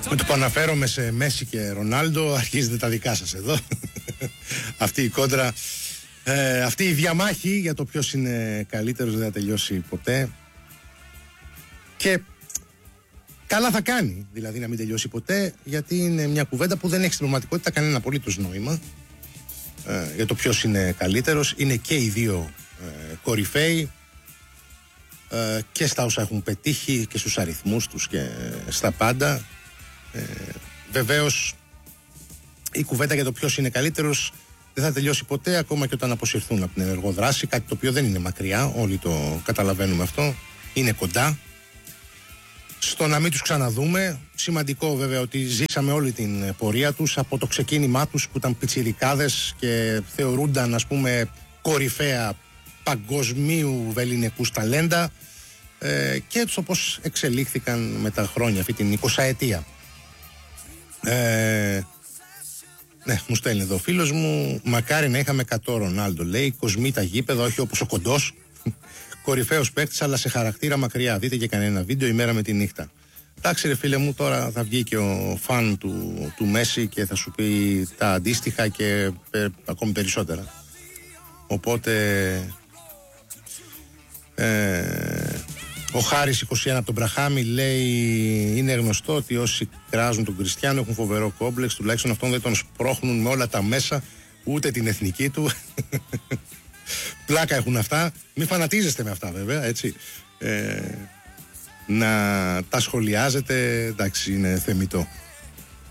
Με το που αναφέρομαι σε Μέση και Ρονάλντο αρχίζετε τα δικά σας εδώ. Αυτή η κόντρα, αυτή η διαμάχη για το ποιος είναι καλύτερος δεν θα τελειώσει ποτέ. Και καλά θα κάνει δηλαδή να μην τελειώσει ποτέ, γιατί είναι μια κουβέντα που δεν έχει στην πραγματικότητα κανένα απολύτως νόημα για το ποιος είναι καλύτερος. Είναι και οι δύο κορυφαίοι και στα όσα έχουν πετύχει και στους αριθμούς τους και στα πάντα. Βεβαίως η κουβέντα για το ποιος είναι καλύτερος δεν θα τελειώσει ποτέ, ακόμα και όταν αποσυρθούν από την ενεργό δράση, κάτι το οποίο δεν είναι μακριά, όλοι το καταλαβαίνουμε αυτό, είναι κοντά στο να μην τους ξαναδούμε. Σημαντικό βέβαια ότι ζήσαμε όλη την πορεία τους από το ξεκίνημά τους που ήταν πιτσιρικάδες και θεωρούνταν, ας πούμε, κορυφαία παγκοσμίου βεληνικούς ταλέντα, και έτσι όπως εξελίχθηκαν με τα χρόνια, αυτή την 20ετία. Ναι, μου στέλνει εδώ ο φίλος μου, μακάρι να είχαμε 100 Ρονάλντο, λέει, κοσμεί τα γήπεδα, όχι όπως ο Κοντός. Κορυφαίος παίκτης, αλλά σε χαρακτήρα μακριά. Δείτε και κανένα βίντεο ημέρα με τη νύχτα. Εντάξει ρε φίλε μου, τώρα θα βγει και ο φαν του Μέση και θα σου πει τα αντίστοιχα και ακόμη περισσότερα. Οπότε ο Χάρης 21 από τον Μπραχάμι λέει, είναι γνωστό ότι όσοι κράζουν τον Κριστιάνο έχουν φοβερό κόμπλεξ, τουλάχιστον αυτόν δεν τον σπρώχνουν με όλα τα μέσα, ούτε την εθνική του. Πλάκα έχουν αυτά, μην φανατίζεστε με αυτά βέβαια, έτσι, να τα σχολιάζετε, εντάξει, είναι θεμιτό.